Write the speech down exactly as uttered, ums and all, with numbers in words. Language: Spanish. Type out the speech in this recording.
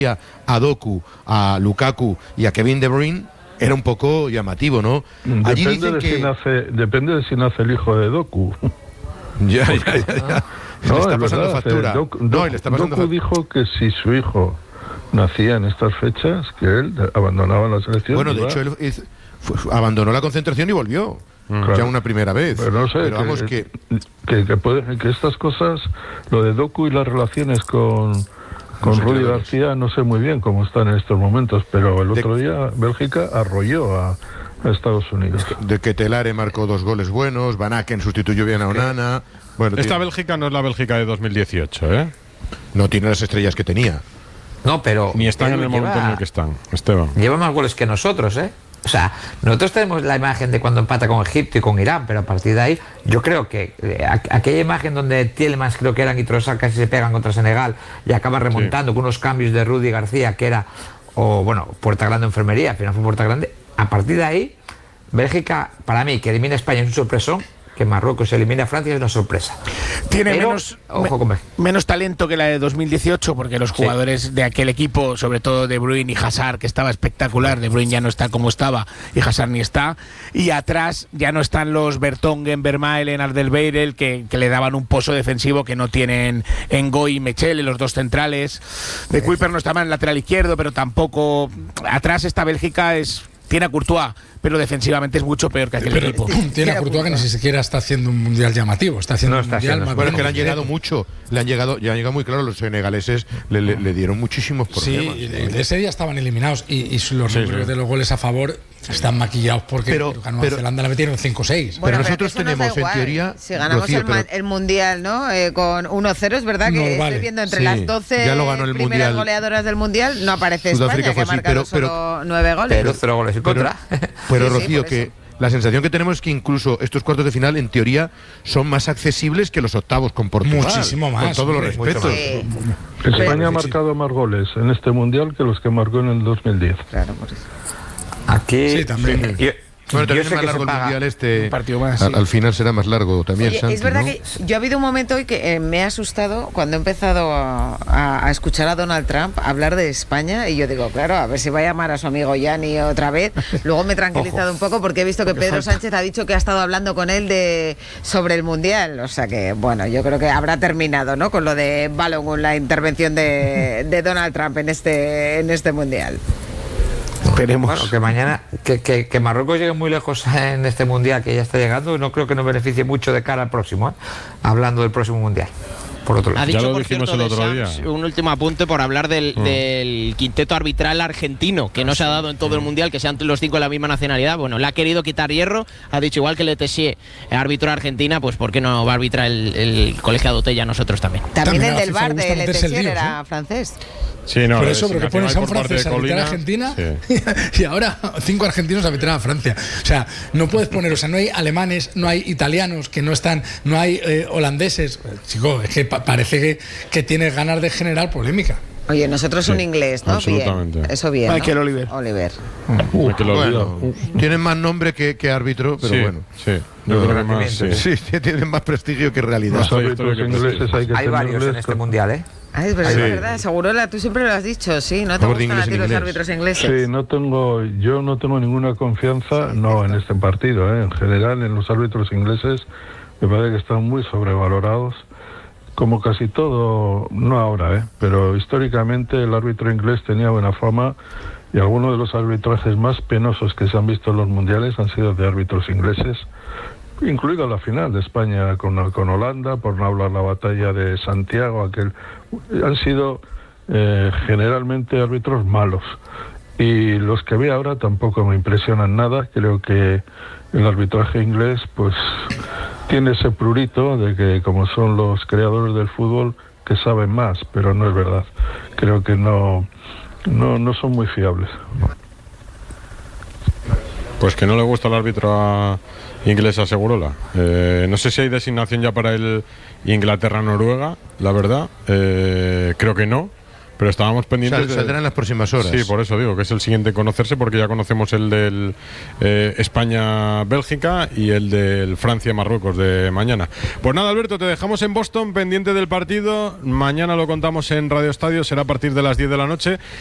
a Doku, a Lukaku y a Kevin De Bruyne, era un poco llamativo, ¿no? Allí depende, dicen de que... si nace, depende de si nace el hijo de Doku. Ya, ya, ya, ya. No, le está pasando verdad, factura. Doku, no, le está pasando Doku fa... dijo que si su hijo nacía en estas fechas, que él abandonaba la selección. Bueno, de hecho, él es, fue, abandonó la concentración y volvió. Claro. Ya una primera vez. Pero no sé, Pero que, vamos que... Que, que, puede, que estas cosas, lo de Doku y las relaciones con... Con no Rudy García no sé muy bien cómo están en estos momentos, pero el otro de... día Bélgica arrolló a, a Estados Unidos. De que Telare marcó dos goles buenos, Van Aken sustituyó bien a Onana. Bueno, esta tiene... Bélgica no es la Bélgica de dos mil dieciocho, ¿eh? No tiene las estrellas que tenía. No, pero... Ni están en el lleva... momento en el que están, Esteban. Lleva más goles que nosotros, ¿eh? O sea, nosotros tenemos la imagen de cuando empata con Egipto y con Irán, pero a partir de ahí, yo creo que eh, aquella imagen donde Tielemans, creo que eran, y Trossard casi se pegan contra Senegal y acaba remontando, sí, con unos cambios de Rudy García, que era, o bueno, Puerta Grande Enfermería, al final fue Puerta Grande. A partir de ahí, Bélgica, para mí, que elimina a España es un sorpresón. Que Marruecos elimine a Francia es una sorpresa. Tiene Pero, menos, ojo con me, menos talento que la de dos mil dieciocho, porque los jugadores sí. de aquel equipo, sobre todo De Bruyne y Hazard, que estaba espectacular, De Bruyne ya no está como estaba y Hazard ni está, y atrás ya no están los Vertonghen, Vermaelen, Alderweireld, que, que le daban un pozo defensivo que no tienen Ngoy y Mechele, los dos centrales. De Kuiper no estaba en el lateral izquierdo, pero tampoco. Atrás esta Bélgica es... Tiene a Courtois, pero defensivamente es mucho peor que aquel pero equipo. Tiene a Courtois que ni siquiera está haciendo un mundial llamativo, está haciendo no un está mundial haciendo, más bueno, bueno, que le han llegado mucho, le han llegado, ya han llegado muy claro, los senegaleses le, le, le dieron muchísimos problemas. Sí, de, de ese día estaban eliminados y, y los sí, números sí. de los goles a favor están maquillados porque pero, a Nueva pero, Zelanda le metieron cinco seis. Bueno, pero pero nosotros tenemos en teoría... Si ganamos Rocío, el, pero, el Mundial, ¿no? Eh, con uno cero, es verdad que no, estoy vale. viendo entre sí, las doce ya lo ganó el primeras mundial. goleadoras del Mundial, no aparece Sudáfrica España, que ha marcado sí, pero, solo nueve goles. Pero cero goles en contra. Pero, pero sí, Rocío, sí, que la sensación que tenemos es que incluso estos cuartos de final, en teoría, son más accesibles que los octavos con Portugal. Muchísimo más. Con todos los respetos. Sí. España ha marcado más goles en este Mundial que los que marcó en el dos mil diez. Claro, por eso. Aquí... Sí, también. Yo, Bueno, también Yo es más largo el mundial este. Un partido más, al, sí. al final será más largo también. Oye, Santi, es verdad ¿no? que yo ha habido un momento hoy que eh, me ha asustado cuando he empezado a, a, a escuchar a Donald Trump hablar de España y yo digo, claro, a ver si va a llamar a su amigo Gianni otra vez. Luego me he tranquilizado un poco porque he visto que Pedro falta. Sánchez ha dicho que ha estado hablando con él de sobre el mundial. O sea que, bueno, yo creo que habrá terminado, ¿no? Con lo de Balogun, la intervención de, de Donald Trump en este, en este mundial. Esperemos. Bueno, que mañana, que, que, que Marruecos llegue muy lejos en este mundial que ya está llegando, no creo que nos beneficie mucho de cara al próximo, ¿eh? Hablando del próximo mundial. Por otro lado. Ha dicho, ya lo por dijimos cierto, el otro Deschamps, día. un último apunte por hablar del, mm. del quinteto arbitral argentino, que no se ha dado en todo el mundial, que sean los cinco de la misma nacionalidad. Bueno, le ha querido quitar hierro, ha dicho igual que Le Tessier árbitro a Argentina, pues ¿por qué no va a arbitrar el, el colegiado Tella nosotros también? También, también el del FIFA bar de Le Tessier era ¿eh? francés. Sí, no, por eso, porque pones a un francés a arbitrar a Argentina sí. y ahora cinco argentinos a arbitrar a Francia. O sea, no puedes poner, o sea, no hay alemanes, no hay italianos que no están, no hay eh, holandeses. Chico, es que pa parece que, que tienes ganas de generar polémica. Oye, nosotros sí, un inglés, ¿no? Absolutamente. Bien. Eso bien, ¿no? Michael Oliver. Oliver. Uh, uh, bueno, tienen más nombre que, que árbitro, pero sí, bueno. Sí, yo creo que más, sí. sí, tienen más prestigio que realidad. Los árbitros ingleses hay que Hay varios en este mundial, ¿eh? Ay, pero sí. es verdad, Segurola, tú siempre lo has dicho, sí, ¿no te Favor gustan a ti los inglés. árbitros ingleses? Sí, no tengo, yo no tengo ninguna confianza, no en este partido, ¿eh? En general en los árbitros ingleses me parece que están muy sobrevalorados, como casi todo, no ahora, ¿eh? Pero históricamente el árbitro inglés tenía buena fama y algunos de los arbitrajes más penosos que se han visto en los mundiales han sido de árbitros ingleses, incluida la final de España con, con Holanda, por no hablar la batalla de Santiago, aquel han sido eh, generalmente árbitros malos y los que veo ahora tampoco me impresionan nada. Creo que el arbitraje inglés pues tiene ese prurito de que como son los creadores del fútbol que saben más, pero no es verdad. Creo que no no, no son muy fiables. Pues que no le gusta el árbitro a inglés a Segurola. Eh, no sé si hay designación ya para el Inglaterra-Noruega, la verdad. Eh, creo que no, pero estábamos pendientes. Sal, saldrá en las próximas horas. Sí, por eso digo que es el siguiente en conocerse, porque ya conocemos el del eh, España-Bélgica y el del Francia-Marruecos de mañana. Pues nada, Alberto, te dejamos en Boston pendiente del partido. Mañana lo contamos en Radio Estadio, será a partir de las diez de la noche.